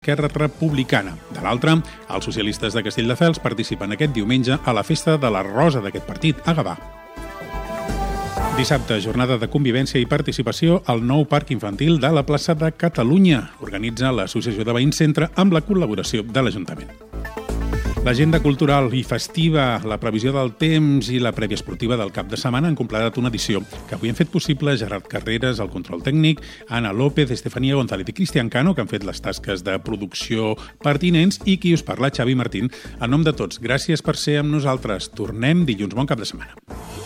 Esquerra Republicana. De l'altra, els socialistes de Castelldefels participen aquest diumenge a la festa de la Rosa d'aquest partit, a Gavà. Dissabte, jornada de convivència i participació al nou parc infantil de la plaça de Catalunya. Organitza l'Associació de Veïns Centre amb la col·laboració de l'Ajuntament. L'agenda cultural i festiva, la previsió del temps i la prèvia esportiva del cap de setmana han completat una edició que avui han fet possible Gerard Carreras, el control tècnic, Ana López, Estefania González i Cristian Cano, que han fet les tasques de producció pertinents, i qui us parla, Xavi Martín. En nom de tots, gràcies per ser amb nosaltres. Tornem dilluns. Bon cap de setmana.